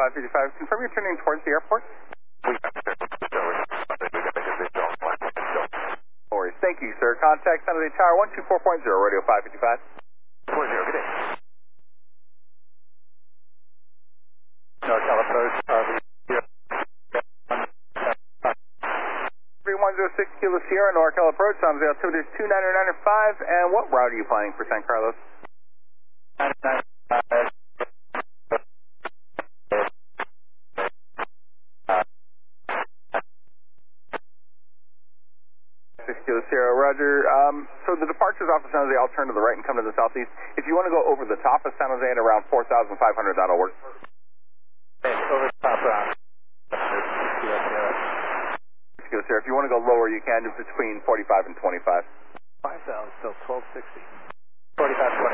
555. Confirm you're turning towards the airport. No worries. Thank you, sir. Contact San Jose Tower 124.0, radio 555. 40, good day. NorCal approach, 3106 Kilo Sierra, NorCal approach, San Jose altimeter 299.5, and what route are you planning for San Carlos? 995. 6 Kilo Sierra, Roger. So the departures off of San Jose, I'll turn to the right and come to the southeast. If you want to go over the top of San Jose at around 4,500, that'll work. Okay, over the top round. If you want to go lower, you can, between 45 and 25. 5,000, still 1260. 45, 25.